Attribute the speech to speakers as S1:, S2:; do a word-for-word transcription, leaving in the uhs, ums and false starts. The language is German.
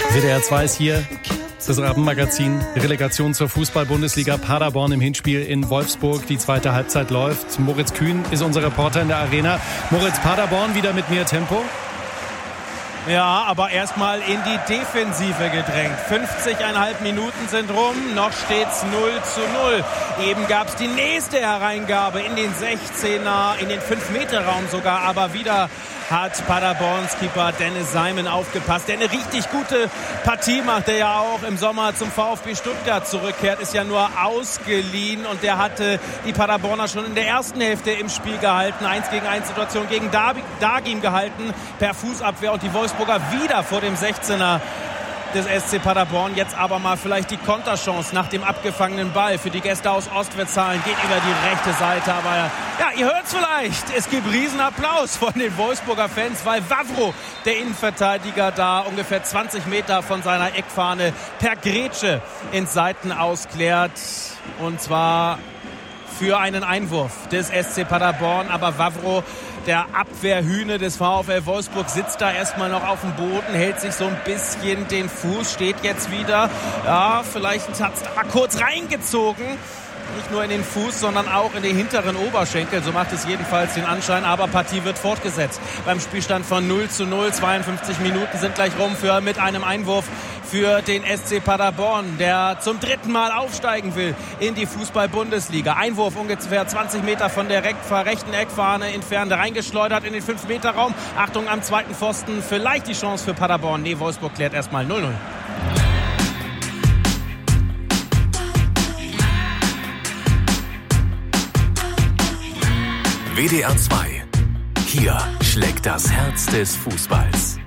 S1: W D R zwei ist hier, das Abendmagazin. Relegation zur Fußball-Bundesliga. Paderborn im Hinspiel in Wolfsburg. Die zweite Halbzeit läuft. Moritz Kühn ist unser Reporter in der Arena. Moritz, Paderborn wieder mit mehr Tempo.
S2: Ja, aber erstmal in die Defensive gedrängt. fünfzig Komma fünf Minuten sind rum, noch steht's null zu null. Eben gab's die nächste Hereingabe in den sechzehner, in den fünf Meter Raum sogar, aber wieder hat Paderborns Keeper Dennis Seimen aufgepasst, der eine richtig gute Partie macht, der ja auch im Sommer zum VfB Stuttgart zurückkehrt, ist ja nur ausgeliehen und der hatte die Paderborner schon in der ersten Hälfte im Spiel gehalten. eins gegen eins Situation gegen Dagim gehalten per Fußabwehr und die Wolfsburger wieder vor dem sechzehner des S C Paderborn. Jetzt aber mal vielleicht die Konterchance nach dem abgefangenen Ball für die Gäste aus Ostwestfalen. Geht über die rechte Seite. Aber ja, ihr hört es vielleicht. Es gibt Riesenapplaus von den Wolfsburger Fans, weil Wawro, der Innenverteidiger, da ungefähr zwanzig Meter von seiner Eckfahne per Grätsche ins Seitenaus klärt. Und zwar für einen Einwurf des S C Paderborn. Aber Wawro, der Abwehrhühne des VfL Wolfsburg, sitzt da erstmal noch auf dem Boden, hält sich so ein bisschen den Fuß, steht jetzt wieder. Ja, vielleicht hat es da kurz reingezogen. Nicht nur in den Fuß, sondern auch in den hinteren Oberschenkel. So macht es jedenfalls den Anschein. Aber Partie wird fortgesetzt. Beim Spielstand von null zu null. zweiundfünfzig Minuten sind gleich rum für mit einem Einwurf für den S C Paderborn, der zum dritten Mal aufsteigen will in die Fußball-Bundesliga. Einwurf ungefähr zwanzig Meter von der rechten Eckfahne entfernt, reingeschleudert in den fünf Meter Raum. Achtung am zweiten Pfosten. Vielleicht die Chance für Paderborn. Nee, Wolfsburg klärt erstmal null null.
S3: W D R zwei. Hier schlägt das Herz des Fußballs.